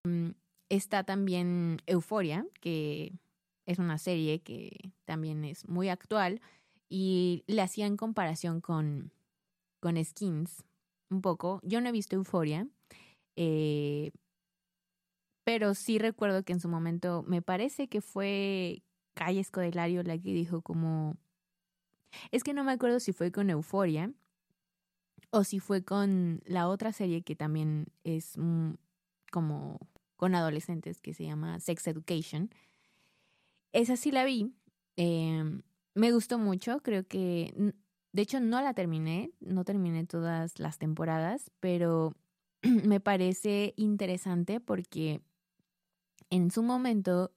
Está también Euphoria, que es una serie que también es muy actual y le hacía en comparación con Skins un poco. Yo no he visto Euphoria, eh, pero sí recuerdo que en su momento me parece que fue Calle Escodelario la que dijo como... Es que no me acuerdo si fue con Euphoria o si fue con la otra serie que también es como con adolescentes que se llama Sex Education. Esa sí la vi. Me gustó mucho. Creo que, de hecho, no la terminé. No terminé todas las temporadas, pero me parece interesante porque en su momento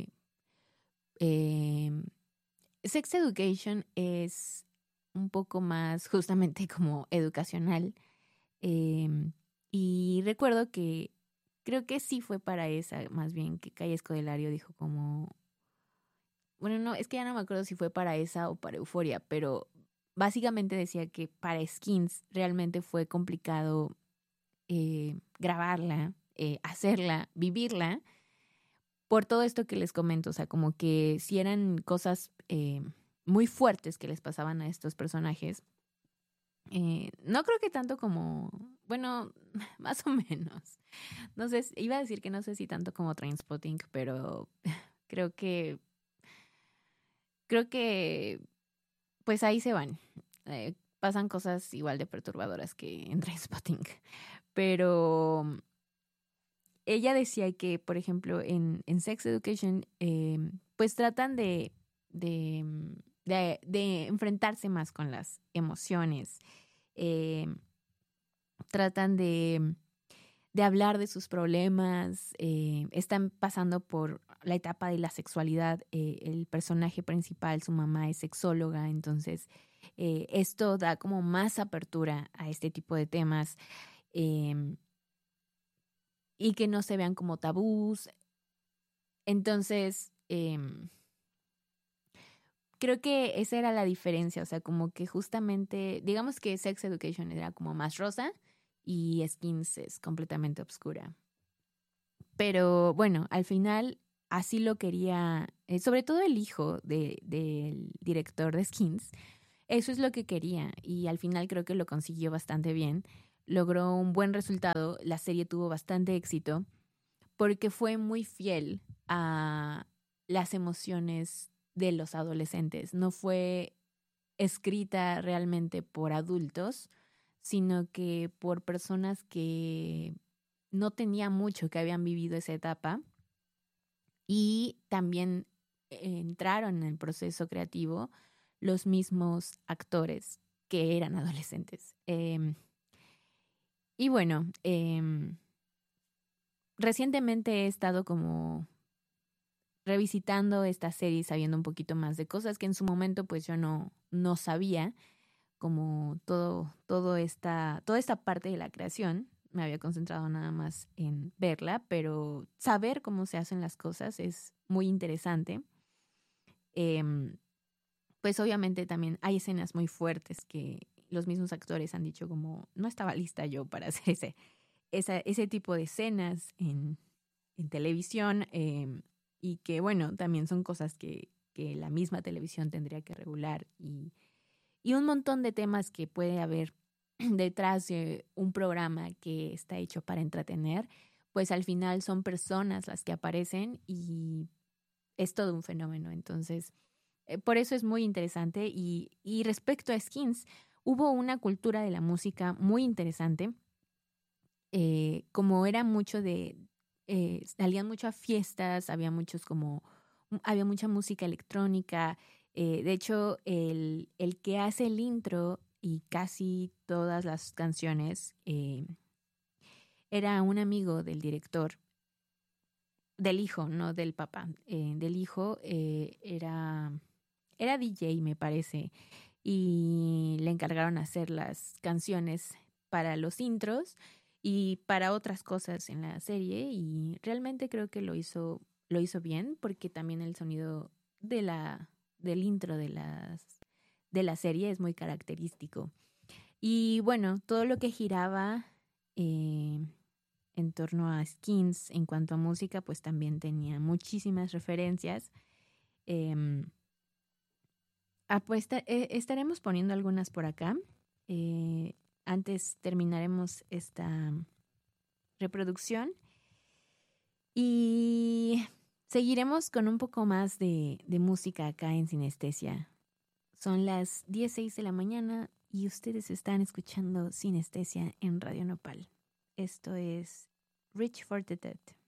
eh, Sex Education es un poco más justamente como educacional. em, y recuerdo que creo que sí fue para esa, más bien que Calle Escodelario dijo como, bueno, no, es que ya no me acuerdo si fue para esa o para Euforia, pero básicamente decía que para Skins realmente fue complicado grabarla, hacerla, vivirla, por todo esto que les comento, o sea, como que si eran cosas muy fuertes que les pasaban a estos personajes, no creo que tanto como, bueno, más o menos. No sé, iba a decir que no sé si tanto como Trainspotting, pero creo que, creo que pues ahí se van. Pasan cosas igual de perturbadoras que en Trainspotting. Pero ella decía que, por ejemplo, en Sex Education, pues tratan de, de enfrentarse más con las emociones. eh, Tratan de hablar de sus problemas, están pasando por la etapa de la sexualidad. El personaje principal, su mamá es sexóloga, entonces esto da como más apertura a este tipo de temas eh, y que no se vean como tabús. Entonces, creo que esa era la diferencia, o sea, como que justamente, digamos que Sex Education era como más rosa y Skins es completamente oscura. Pero bueno, al final así lo quería, sobre todo el hijo del director de Skins, eso es lo que quería y al final creo que lo consiguió bastante bien. Logró un buen resultado, la serie tuvo bastante éxito porque fue muy fiel a las emociones de los adolescentes. No fue escrita realmente por adultos, sino que por personas que no tenían mucho que habían vivido esa etapa y también entraron en el proceso creativo los mismos actores que eran adolescentes. Y bueno, recientemente he estado como revisitando esta serie, sabiendo un poquito más de cosas que en su momento pues yo no sabía, como toda esta parte de la creación. Me había concentrado nada más en verla, pero saber cómo se hacen las cosas es muy interesante. Em, pues obviamente también hay escenas muy fuertes que los mismos actores han dicho como no estaba lista yo para hacer ese tipo de escenas en televisión, y que bueno, también son cosas que la misma televisión tendría que regular y un montón de temas que puede haber detrás de un programa que está hecho para entretener, pues al final son personas las que aparecen y es todo un fenómeno. Entonces, por eso es muy interesante. Y respecto a Skins, hubo una cultura de la música muy interesante. Como era mucho salían mucho a fiestas, había muchos como, había mucha música electrónica. De hecho, el que hace el intro y casi todas las canciones era un amigo del director, del hijo, no del papá, del hijo. Era DJ, me parece, y le encargaron hacer las canciones para los intros y para otras cosas en la serie y realmente creo que lo hizo bien porque también el sonido del intro de la serie es muy característico. Y bueno, todo lo que giraba, eh, en torno a Skins. En cuanto a música, pues también tenía muchísimas referencias. Pues estaremos poniendo algunas por acá. Antes terminaremos esta reproducción y seguiremos con un poco más de música acá en Sinestesia. Son las 10:06 de la mañana y ustedes están escuchando Sinestesia en Radio Nopal. Esto es Reach for the Dead.